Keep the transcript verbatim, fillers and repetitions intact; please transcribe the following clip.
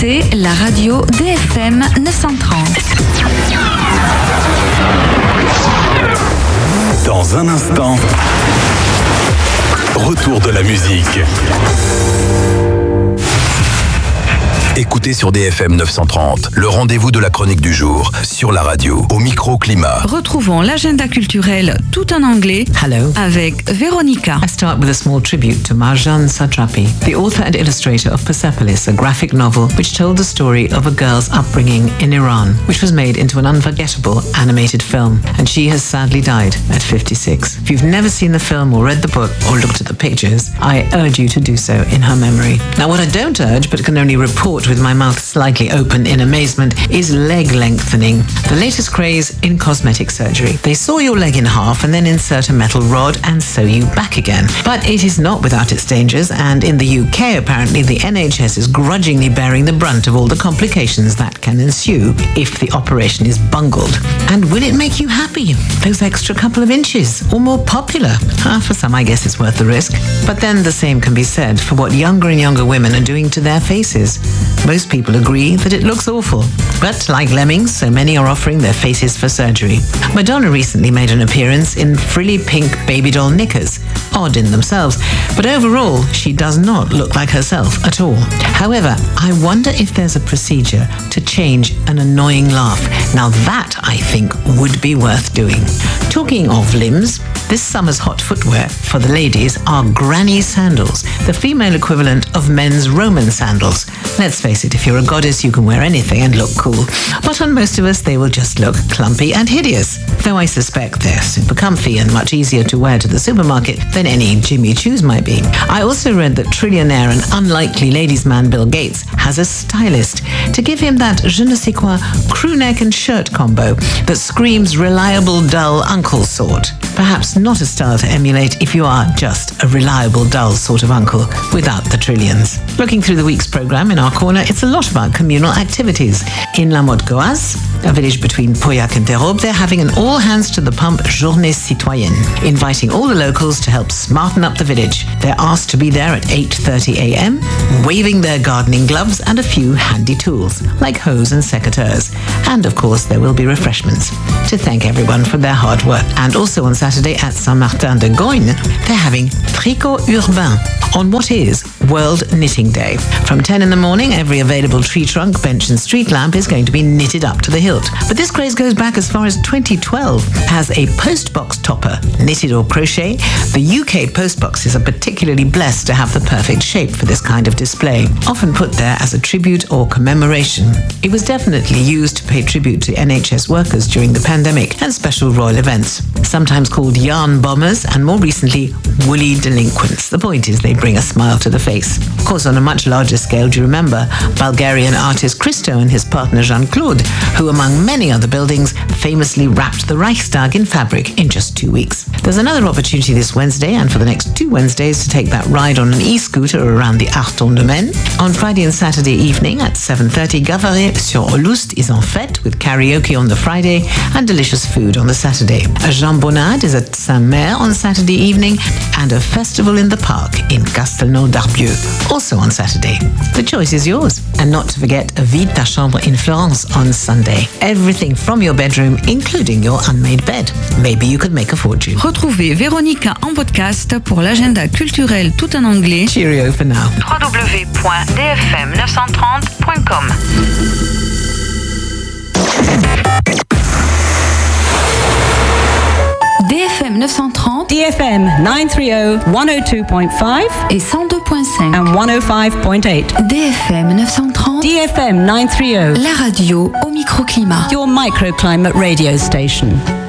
écoutez la radio D F M neuf cent trente. Dans un instant, retour de la musique. Écoutez sur D F M neuf cent trente, le rendez-vous de la chronique du jour, sur la radio, au micro-climat. Retrouvons l'agenda culturel tout en anglais. Hello. Avec Véronica. I start with a small tribute to Marjan Satrapi, the author and illustrator of Persepolis, a graphic novel which told the story of a girl's upbringing in Iran, which was made into an unforgettable animated film. And she has sadly died at fifty-six. If you've never seen the film or read the book or looked at the pictures, I urge you to do so in her memory. Now, what I don't urge, but can only report with my mouth slightly open in amazement, is leg lengthening, the latest craze in cosmetic surgery. They saw your leg in half and then insert a metal rod and sew you back again. But it is not without its dangers, and in the U K, apparently, the N H S is grudgingly bearing the brunt of all the complications that can ensue if the operation is bungled. And will it make you happy? Those extra couple of inches, or more popular? Ah, for some, I guess it's worth the risk. But then the same can be said for what younger and younger women are doing to their faces. Most people agree that it looks awful. But like lemmings, so many are offering their faces for surgery. Madonna recently made an appearance in frilly pink baby doll knickers. Odd in themselves, but overall, she does not look like herself at all. However, I wonder if there's a procedure to change an annoying laugh. Now that, I think, would be worth doing. Talking of limbs, this summer's hot footwear for the ladies are granny sandals, the female equivalent of men's Roman sandals. Let's face it, if you're a goddess, you can wear anything and look cool. But on most of us, they will just look clumpy and hideous. Though I suspect they're super comfy and much easier to wear to the supermarket than any Jimmy Choos might be. I also read that trillionaire and unlikely ladies' man Bill Gates has a stylist to give him that je ne sais quoi crew neck and shirt combo that screams reliable, dull uncle sort. Perhaps not a style to emulate if you are just a reliable, dull sort of uncle without the trillions. Looking through the week's programme in our corner, it's a lot about communal activities. In La Motte Goaz, a village between Pauillac and Terraube, they're having an all-hands-to-the-pump journée citoyenne, inviting all the locals to help smarten up the village. They're asked to be there at eight thirty a.m, waving their gardening gloves and a few handy tools, like hoes and secateurs. And, of course, there will be refreshments to thank everyone for their hard work. And also on Saturday at Saint-Martin-de-Goyne, they're having Tricot Urbain on what is World Knitting Day. From ten in the morning, every available tree trunk, bench and street lamp is going to be knitted up to the hilt. But this craze goes back as far as twenty twelve. As a postbox topper, knitted or crochet, the U K postboxes are particularly blessed to have the perfect shape for this kind of display, often put there as a tribute or commemoration. It was definitely used to pay tribute to N H S workers during the pandemic and special royal events, sometimes called yarn bombers and more recently woolly delinquents. The point is they bring a smile to the face. Of course, on a much larger scale, do you remember Bulgarian artist Christo and his partner Jean-Claude, who among many other buildings famously wrapped the Reichstag in fabric in just two weeks. There's another opportunity this Wednesday and for the next two Wednesdays to take that ride on an e-scooter around the Arton Domaine. On Friday and Saturday evening at seven thirty, Gavaret-sur-Oloust is en fête with karaoke on the Friday and delicious food on the Saturday. A jambonade is at Saint-Mer on Saturday evening and a festival in the park in Castelnau-d'Arbieu, also on Saturday. The choice is yours. And not to forget Vide ta chambre in Florence on Sunday. Everything from your bedroom, including your unmade bed. Maybe you could make a fortune. Retrouvez Véronica en podcast pour l'agenda culturel tout en anglais. Cheerio for now. w w w point d f m neuf cent trente point com D F M neuf cent trente, D F M nine thirty, one oh two point five et cent deux point cinq and one oh five point eight. D F M neuf cent trente, D F M nine thirty, la radio au microclimat. your microclimate radio station.